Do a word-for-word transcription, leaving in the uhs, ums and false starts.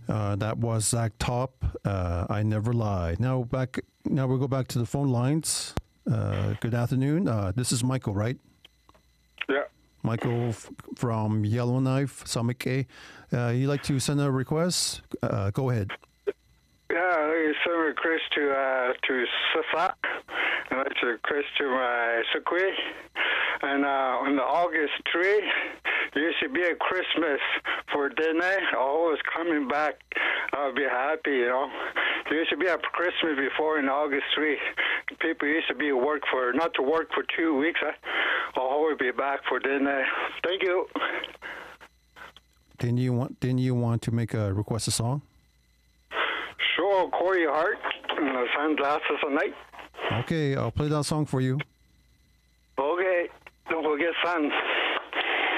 Uh, that was Zach Top. Uh, I Never Lie. Now back. Now we'll go back to the phone lines. Uh, good afternoon. Uh, this is Michael, right? Yeah. Michael f- from Yellowknife, Summit K. Uh, you'd like to send a request? Uh, go ahead. Yeah, I send a request to uh, to Sasak, and that's a request to my Sakui. And uh, on the August tree, there used to be a Christmas for Dene. Always coming back, I'll be happy, you know. There used to be a Christmas before in August tree. People used to be work for, not to work for two weeks. Huh? I'll always be back for Dene. Thank you. Didn't you want? Didn't you want to make a request a song? Sure, Corey Hart and the Sunglasses at Night. Okay, I'll play that song for you. Okay, don't forget sun.